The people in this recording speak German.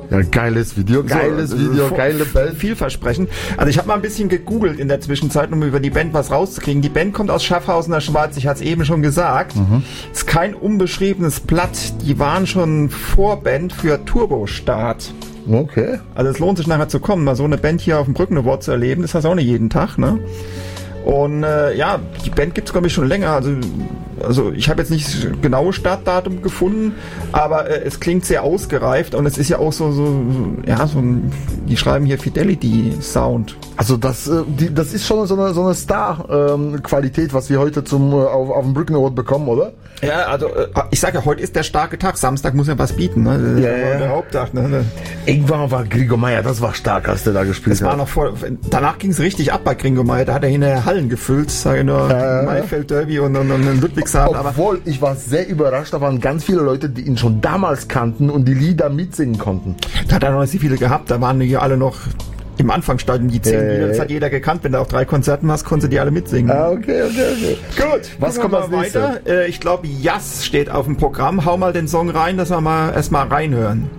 Ja, geiles Video, geile Band. Vielversprechend. Also ich habe mal ein bisschen gegoogelt in der Zwischenzeit, um über die Band was rauszukriegen. Die Band kommt aus Schaffhausen, der Schweiz, ich hatte es eben schon gesagt. Ist kein unbeschriebenes Blatt. Die waren schon Vorband für Turbostart. Okay. Also es lohnt sich nachher zu kommen, mal so eine Band hier auf dem Brückenewort zu erleben. Das hast du auch nicht jeden Tag, ne? Und ja, die Band gibt's glaube ich schon länger. Also ich habe jetzt nicht das genaue Startdatum gefunden, aber es klingt sehr ausgereift und es ist ja auch so ein, die schreiben hier Fidelity Sound. Also das ist schon so eine Star-Qualität, was wir heute auf dem Brücken Award bekommen, oder? Ja, also ich sage ja, heute ist der starke Tag. Samstag muss ja was bieten, ne? Das ist ja der Haupttag, ne? Irgendwann war Gregor Meier, das war stark, als der da gespielt hat. Danach ging es richtig ab bei Gregor Meier. Da hat er hinterher Hallen gefüllt, sage ich nur, Maifeld Derby und Ludwigshafen. Obwohl, ich war sehr überrascht, da waren ganz viele Leute, die ihn schon damals kannten und die Lieder mitsingen konnten. Da hat er noch nicht so viele gehabt, da waren die alle noch im Anfangsstadium, die 10 Lieder, das hat jeder gekannt. Wenn du auf 3 Konzerten hast, konntest du die alle mitsingen. Okay. Gut, was kommt als weiter? Ich glaube, Jass steht auf dem Programm. Hau mal den Song rein, dass wir mal erstmal reinhören.